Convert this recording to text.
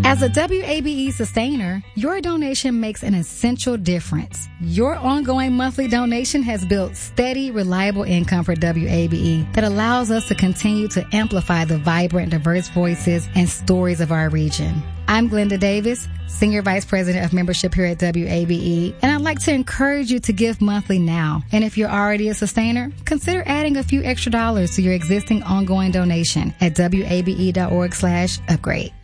As a WABE sustainer, your donation makes an essential difference. Your ongoing monthly donation has built steady, reliable income for WABE that allows us to continue to amplify the vibrant, diverse voices and stories of our region. I'm Glenda Davis, Senior Vice President of Membership here at WABE, and I'd like to encourage you to give monthly now. And if you're already a sustainer, consider adding a few extra dollars to your existing ongoing donation at wabe.org/upgrade.